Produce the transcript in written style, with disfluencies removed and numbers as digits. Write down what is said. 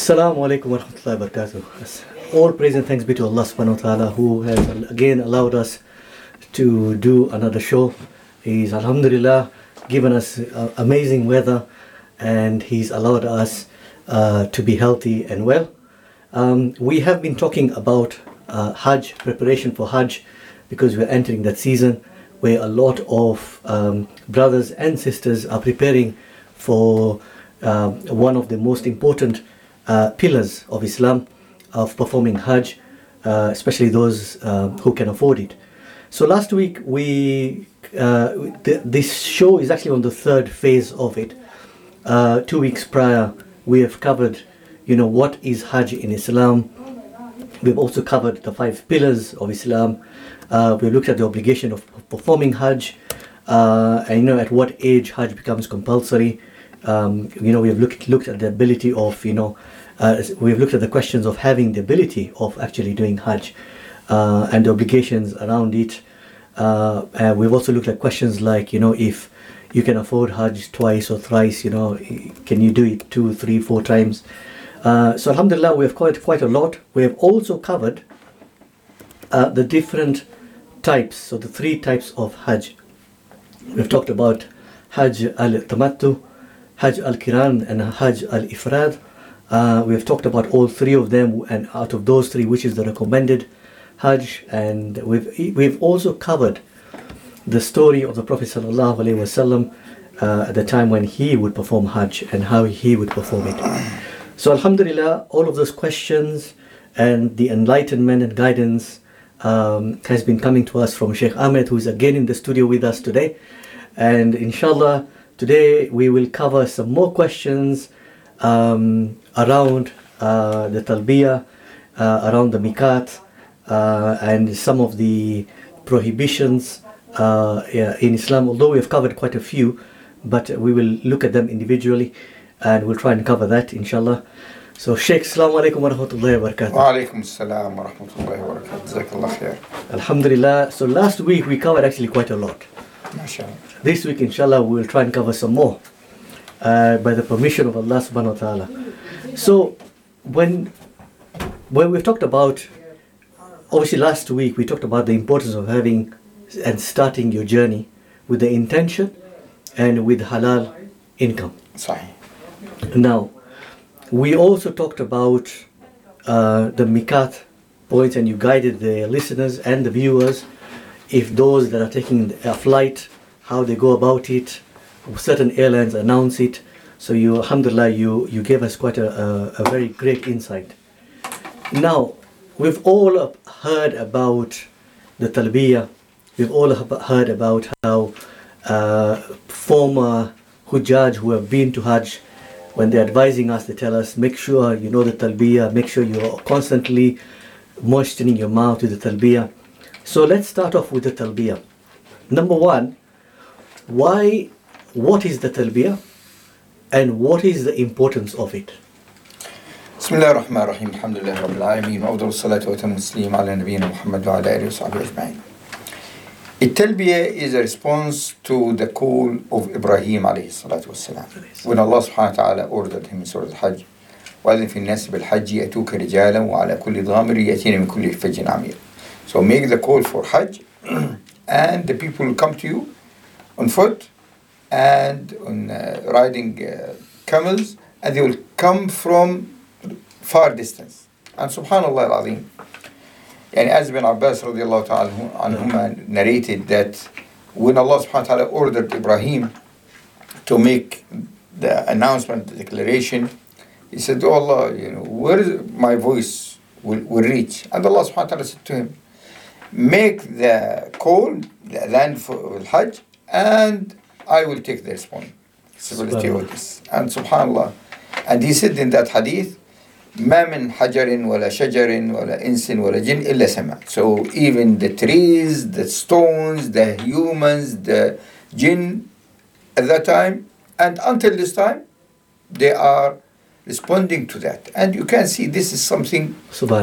Assalamu alaikum wa rahmatullahi wa barakatuh. All praise and thanks be to Allah subhanahu wa ta'ala, who has again allowed us to do another show. He's alhamdulillah given us amazing weather, and He's allowed us to be healthy and well. We have been talking about Hajj, preparation for Hajj, because we're entering that season where a lot of brothers and sisters are preparing for one of the most important pillars of Islam, of performing Hajj, especially those who can afford it. So last week this show is actually on the third phase of it. 2 weeks prior we have covered, what is Hajj in Islam. We've also covered the 5 pillars of Islam. We looked at the obligation of performing Hajj, and at what age Hajj becomes compulsory. We have looked at the ability of, we've looked at the questions of having the ability of actually doing Hajj, and the obligations around it. We've also looked at questions like, if you can afford Hajj twice or thrice, can you do it 2, 3, 4 times? So alhamdulillah, we have covered quite a lot. We have also covered the different types, so the 3 types of Hajj. We've talked about Hajj al-Tamattu, Hajj al-Qiran, and Hajj al-Ifrad. We have talked about all 3 of them, and out of those 3, which is the recommended Hajj. And we've also covered the story of the Prophet sallallahu alaihi wasallam at the time when he would perform Hajj and how he would perform it. So alhamdulillah, all of those questions and the enlightenment and guidance has been coming to us from Sheikh Ahmed, who is again in the studio with us today. And inshallah, today we will cover some more questions around the talbiyah, around the miqat, and some of the prohibitions in Islam. Although we have covered quite a few, but we will look at them individually, and we'll try and cover that inshallah. So Sheikh, Assalamu alaikum wa rahmatullahi wa barakatuh. Wa alaikum assalam wa rahmatullahi wa barakatuh. Jazakallah khair. Alhamdulillah. So last week we covered actually quite a lot. MashaAllah. This week inshallah we will try and cover some more by the permission of Allah subhanahu wa ta'ala. So when we've talked about, obviously last week we talked about the importance of having and starting your journey with the intention and with halal income. Sahih. Now, we also talked about the miqat points, and you guided the listeners and the viewers, if those that are taking a flight, how they go about it. Certain airlines announce it. So you, alhamdulillah, you gave us quite a very great insight. Now, we've all heard about the talbiyah. We've all heard about how former Hujjaj who have been to Hajj, when they're advising us, they tell us, make sure you know the talbiyah, make sure you're constantly moistening your mouth with the talbiyah. So let's start off with the talbiyah. Number 1, what is the talbiyah, and what is the importance of it? Bismillah ar-Rahman ar-Rahim. Alhamdulillah Rabbil Alameen. Wa afdalu salatu wa tamu taslim ala nabiyyina Muhammad wa ala alihi wa sahbihi ajma'in. At-talbiyah is a response to the call of Ibrahim alayhi salatu wassalam. When Allah subhanahu wa ta'ala ordered him in Surah Al-Hajj, وَأَذِّن فِي النَّاسِ بِالْحَجِّ يَأْتُوكَ رِجَالًا وَعَلَى كُلِّ ضَامِرٍ يَأْتِينَ مِنْ كُلِّ فَجٍّ عَمِيقٍ. So make the call for Hajj, and the people will come to you on foot and on riding camels, and they will come from far distance. And subhanallah al-azim, and as Ibn Abbas radiallahu ta'ala anhuma narrated that when Allah subhanahu wa ta'ala ordered Ibrahim to make the announcement, the declaration, he said, "Oh Allah, where is my voice will reach?" And Allah subhanahu wa ta'ala said to him, "Make the call, the land for Hajj, and I will take the responsibility of this." And subhanallah, and he said in that hadith, ما من حجر ولا شجر ولا إنس ولا جن إلا سمع. So even the trees, the stones, the humans, the jinn at that time and until this time, they are responding to that. And you can see this is something